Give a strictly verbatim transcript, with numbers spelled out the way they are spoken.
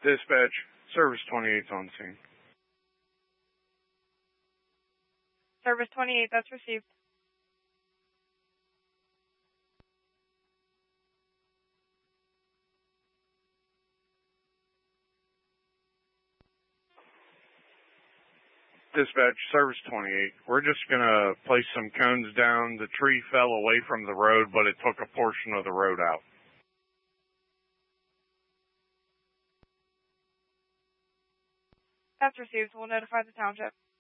Dispatch, Service twenty-eight on scene. Service twenty-eight, that's received. Dispatch, Service twenty-eight. We're just going to place some cones down. The tree fell away from the road, but it took a portion of the road out. That's received. We'll notify the township.